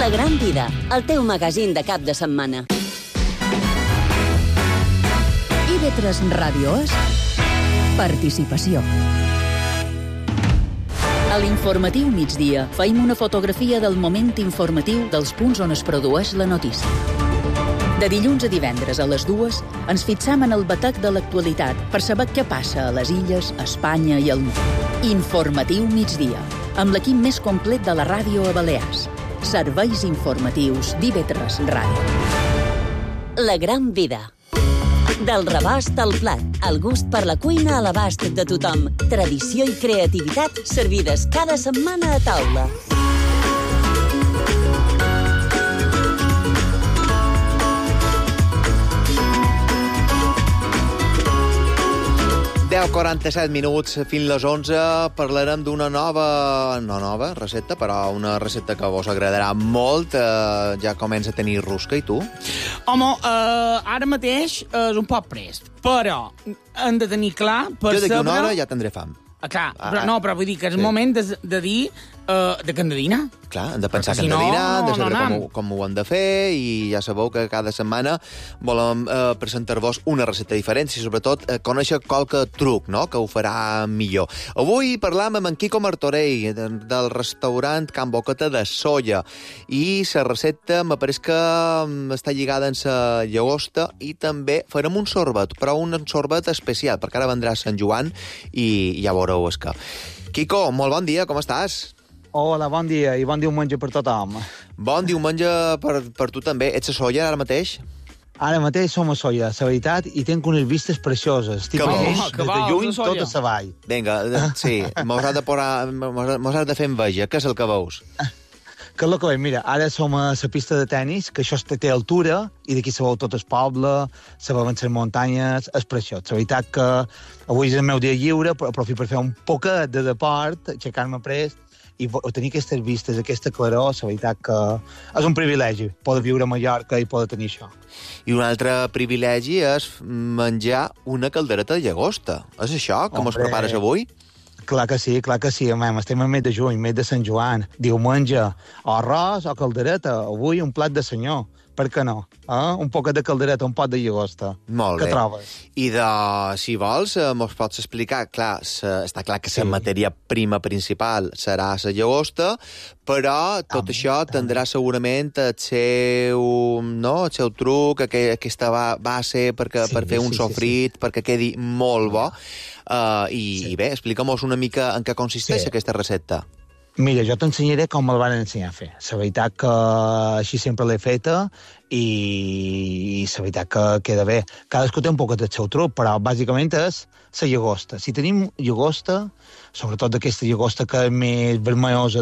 La Gran Vida, el teu magazín de cap de setmana. IB3 Ràdio és participació. A l'informatiu migdia feim una fotografia del moment informatiu dels punts on es produeix la notícia. De dilluns a divendres a les 2 ens fixam en el batec de l'actualitat per saber què passa a les illes, a Espanya i al món. Informatiu migdia, amb l'equip més complet de la ràdio a Balears. Serveis informatius d'IB3 Ràdio. La Gran Vida. Del rebost al plat, el gust per la cuina a l'abast de tothom. Tradició i creativitat servides cada setmana a taula. Deu 47 minuts, fins les 11, parlarem d'una nova recepta, però una recepta que vos agradarà molt. Ja comença a tenir rusca, i tu? Home, ara mateix és un poc prest, però hem de tenir clar... Jo d'aquí una hora ja tindré fam. Clar, però vull dir que és el moment de dir de què hem de dinar. Clar, hem de pensar que hem de dinar, de saber com ho hem de fer, i ja sabeu que cada setmana volem presentar-vos una recepta diferent i sobretot conèixer qualque truc, no?, que ho farà millor. Avui parlam amb en Quico Martorell, del restaurant Can Boqueta de Sóller, i la recepta me pareix que està lligada amb la llagosta, i també farem un sorbet, però un sorbet especial, perquè ara vendrà Sant Joan i ja veureu és que... Quico, molt bon dia, com estàs? Hola, bon dia, i bon diumenge per tothom. Bon diumenge per tu també. Ets a Sóller ara mateix? Ara mateix som a Sóller, la veritat, i tenc unes vistes precioses. Estic des de lluny tot a la vall. Vinga, sí, mos has de fer enveja. Què és el que veus? Què és el que veig? Mira, ara som a la pista de tennis, que això té altura, i d'aquí se veu tot el poble, se veuen les muntanyes, és preciós. La veritat que avui és el meu dia lliure, però aprofito per fer un poquet de deport, aixecar-me prest, i tenir aquestes vistes, aquesta claror, la veritat que és un privilegi poder viure a Mallorca i poder tenir això. I un altre privilegi és menjar una caldereta de llagosta. És això que mos prepares avui? Clar que sí. Estem al mes de juny, mes de Sant Joan. Diumenge, o arròs o caldereta. Avui un plat de senyor. Per què no? Un poc de caldereta, un pot de llagosta. Molt bé. Què trobes? I si vols, mos pots explicar... Clar, està clar que la matèria prima principal serà la llagosta, però tot això tindrà segurament el seu truc, aquesta base per fer un sofrit, perquè quedi molt bo. I bé, explica'm-nos una mica en què consisteix aquesta recepta. Mira, jo t'ensenyaré com me'l van ensenyar a fer. La veritat que així sempre l'he feta i la veritat que queda bé. Cadascú té un poc del seu truc, però bàsicament és la llagosta. Si tenim llagosta, sobretot aquesta llagosta que és més vermellosa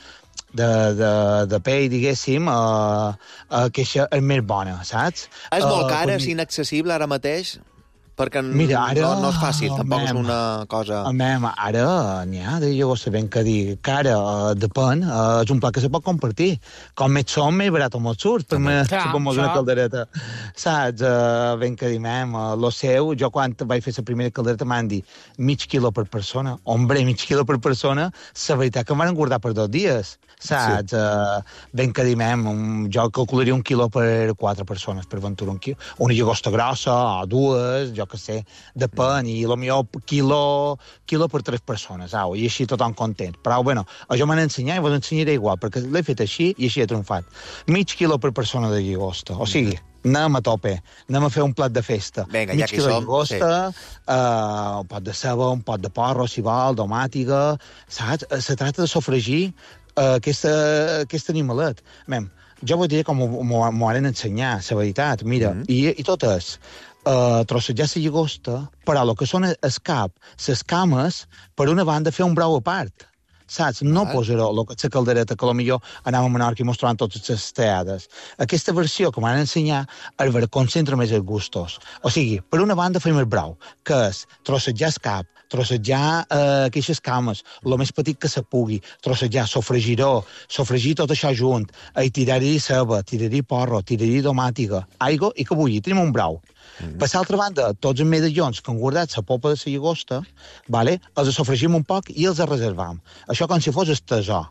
de pell, diguéssim, que és més bona, saps? És molt cara, és inaccessible ara mateix? Perquè mira, ara, no és fàcil, tampoc és una cosa... Ara n'hi ha de llagosta ben que dir, cara, depèn, és un plat que se pot compartir. Com més som, més barat o molt surt, per mi, supos una caldereta. Saps? Ben que dir, lo seu, jo quan vaig fer la primera caldereta m'han dit mig quilo per persona. Hombre, mig quilo per persona, la veritat que em van engordar per 2 dies. Saps? Ben que dir, jo calcularia 1 quilo per 4 persones, per aventura, una llagosta grossa, o 2, jo que sé, depèn, i potser quilo per 3 persones, i així tothom content. Però, bueno, jo m'han ensenyat i vos ensenyaré igual, perquè l'he fet així i així he triomfat. Mig quilo per persona de llagosta, o sigui, anem a tope, anem a fer un plat de festa. Vinga, mig quilo de llagosta, un pot de ceba, un pot de porro, si vol, domàtiga, saps? Se tracta de sofregir aquest animalet. Jo vull dir com m'ho han ensenyar, la veritat, mira, i tot és trossejar la llagosta, però el que són el cap, les cames, per una banda fer un brou a part. Saps? No posaré la caldereta que potser anàvem a Menorca i mostrant totes les teades. Aquesta versió que m'han ensenyat és per concentra més els gustos. O sigui, per una banda fem el brou, que és trossejar el cap, trossejar aquestes cames, el més petit que se pugui, trossejar, sofregir tot això junt, i tirar-hi ceba, tirar-hi porro, tirar-hi domàtiga, aigua i que bulli, tenim un brou. Per l'altra banda, tots els medallons que han guardat la popa de la llagosta, els sofregim un poc i els reservam. Això com si fos el tesor.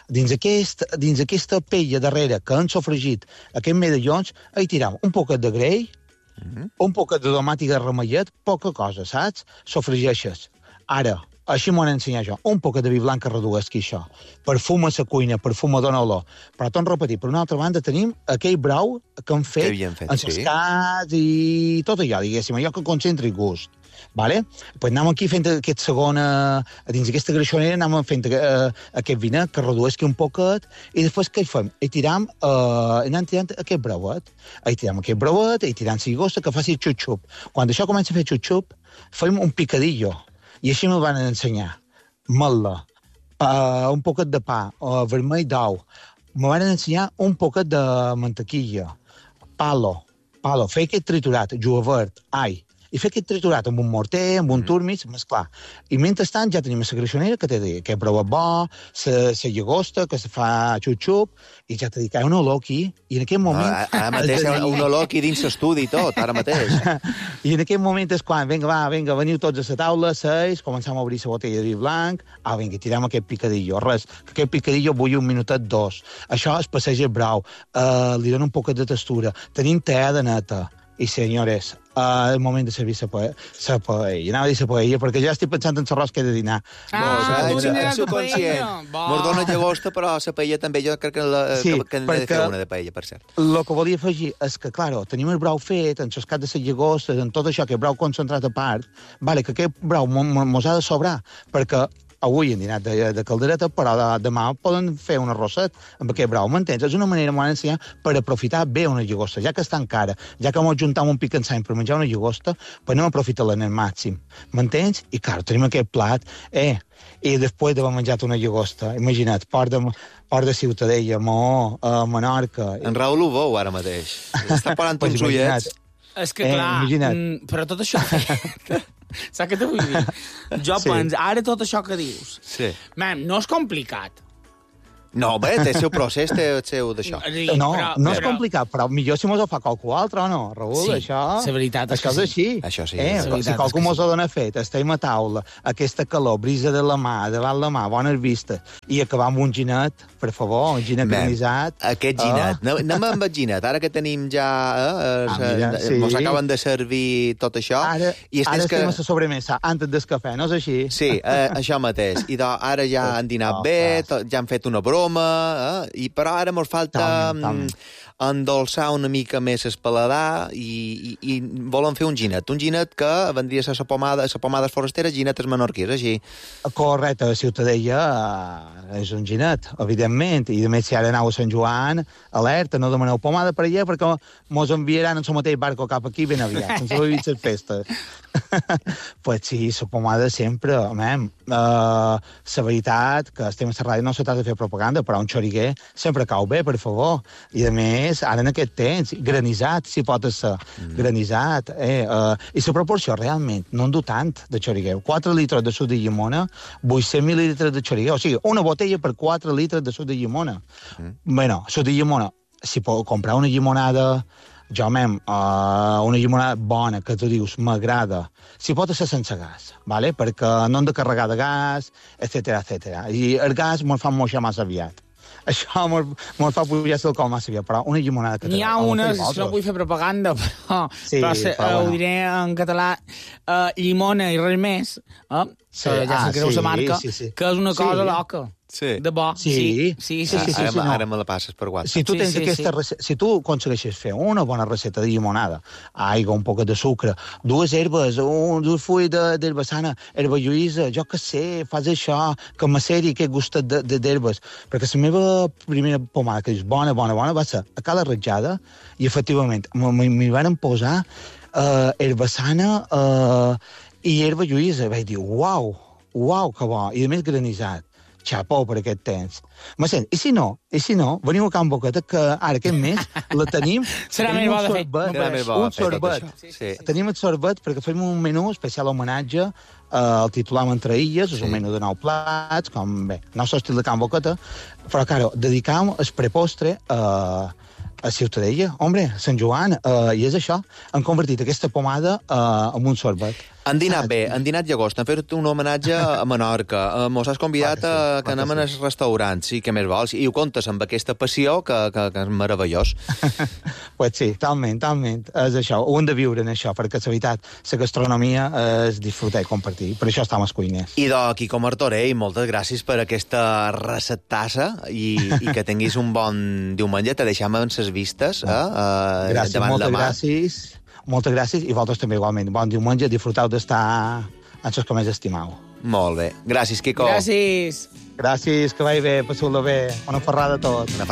Dins aquesta pella darrere que han sofregit aquests medallons, hi tiram un poquet de greix, un poquet de tomàtica remellet, poca cosa, saps? Sofregeixes. Ara, així m'ho han ensenyat jo. Un poquet de vi blanc que reduesqui això. Perfuma a la cuina, perfuma dona olor. Però torno a repetir, per una altra banda tenim aquell brau que han fet en els cats i tot allò, diguéssim, allò que concentri gust. Vale? Pues anem aquí fent aquest segon... dins aquesta greixonera anem fent aquest vinet que reduesqui un poquet i després què hi fem? Hi tiram aquest brauet. Hi tiram aquest brauet, hi tiram cigosta que faci xup-xup. Quan això comença a fer xup-xup, fem un picadillo. I així me'l van ensenyar. Metla, un poquet de pa, vermell d'ou. Me van ensenyar un poquet de mantequilla, palo, fer aquest triturat, julivert, all, i fer aquest triturat amb un morter, amb un turmis, mesclar. I mentrestant ja tenim la greixonera que té aquest brauet bo, la llagosta que se fa xup-xup, i ja t'he dit que hi ha un olor aquí, i en aquest moment... Ara mateix hi ha un olor aquí dins l'estudi i tot, ara mateix. I en aquest moment és quan, vinga, veniu tots a la taula, 6, començam a obrir la botella de vi blanc, vinga, tirem aquest picadillo. Res, que aquest picadillo vull un minutet, 2. Això es passeja el brau, li dona un poquet de textura. Tenim tea de nata. I, senyores, el moment de servir la paella. Anava a dir la paella, perquè ja estic pensant en l'arròs que he de dinar. Ets conscient. Mos dona llagosta, però la paella també, jo crec que n'he de fer una de paella, per cert. El que volia afegir és que, clar, tenim el brau fet, en l'escat de les llagostes, en tot això, que el brau concentrat a part, vale, que aquest brau mos ha de sobrar, perquè avui hem dinat de caldereta, però demà poden fer un arrosset amb aquest brau, m'entens? És una manera, m'ho han ensenyat, per aprofitar bé una llagosta, ja que està encara, ja que m'ho juntam un picansany per menjar una llagosta, pues anem a aprofitar-la en el màxim, m'entens? I, clar, tenim aquest plat, i després d'haver menjat una llagosta, imagina't, port de Ciutadella, Maó, Menorca... En Raül ho veu ara mateix. Està parant uns ullets. És que, clar, però tot això... Saps què t'ho vull dir? Jo penso, ara tot això que dius... No és complicat. No, bé, té el seu procés, té el seu d'això. No és complicat, però millor si mos ho fa qualcú altre o no, Raül, això... Sí, la veritat és que sí. Així. Això sí. Si qualcú mos ho dona fet, estem a taula, aquesta calor, brisa de la mà, davant la mà, bones vistes, i acabar amb un ginet, per favor, un ginet granissat. Aquest ginet. Anem amb el ginet, ara que tenim ja... Mos acaben de servir tot això. Ara estem a la sobremesa, antes del cafè, no és així? Sí, això mateix. I ara ja han dinat bé, ja han fet una broma, però ara mos falta endolçar una mica més el paladar i volen fer un ginet que vendria a ser la pomada forastera, ginetes menorquís, així. Correcte, a Ciutadella és un ginet, evidentment, i a més si ara aneu a Sant Joan, alerta, no demaneu pomada per allà perquè mos enviaran en el mateix barco cap aquí ben aviat, sense haver vist les festes. Pues sí, la pomada sempre, la veritat que estem a la ràdio no se tracta de fer propaganda, però un xoriguer sempre cau bé, per favor. I a més, ara en aquest temps, granissat, si pot ser, granissat. I la proporció realment no en du tant de xoriguer. 4 litres de suc de llimona, 800 mil·lilitres de xoriguer. O sigui, una botella per 4 litres de suc de llimona. Bueno, suc de llimona, si pot comprar una llimonada... una llimonada bona, que tu dius, m'agrada. Si pot ser sense gas, ¿vale? Perquè no hem de carregar de gas, etc. I el gas me'l fa moixar massa aviat. Això me'l fa pujar l'alcohol massa aviat, però una llimonada que... N'hi ha unes, no vull fer propaganda, però ho diré en català, llimona i res més, ja se creu la marca, que és una cosa loca. Sí. De bo. Sí. Ara me la passes per WhatsApp. Si tu tens aquesta recepta, si tu aconsegueixes fer una bona recepta de llimonada, aigua, un poc de sucre, 2 herbes, un full d'herbassana, herba lluïsa, jo què sé, fas això, que m'asseri aquest gustet d'herbes. Perquè la meva primera pomada, que és bona, va ser a Cala Ratjada, i efectivament m'hi van posar herbassana i herba lluïsa. Vaig dir, uau, que bo, i a més granissat. Xapó per aquest temps. I si no, veniu a Can Boqueta, que ara aquest mes la tenim... Serà més bo de fer. Un sorbet. Tenim el sorbet perquè fem un menú especial homenatge al titular Entre Illes, és un menú de 9 plats, com bé, no és l'estil de Can Boqueta, però, claro, dedicam el prepostre a Ciutadella. Hombre, Sant Joan, i és això, han convertit aquesta pomada en un sorbet. Han dinat bé, han dinat llagost, han fet un homenatge a Menorca, mos has convidat que anem als restaurants, sí, què més vols, i ho contes amb aquesta passió que és meravellós. Pues sí, talment, és això, ho hem de viure en això, perquè la veritat, la gastronomia és disfrutar i compartir, per això estem als cuiners. I Quico Martorell, moltes gràcies per aquesta receptassa i que tinguis un bon diumenge, te deixem amb ses vistes gràcies, davant la mà. Moltes gràcies, i vosaltres també igualment. Bon diumenge, disfruteu d'estar en els que més estimeu. Molt bé. Gràcies, Quico. Gràcies. Gràcies, que vagi bé, passeu-lo bé. Una ferrada a tots.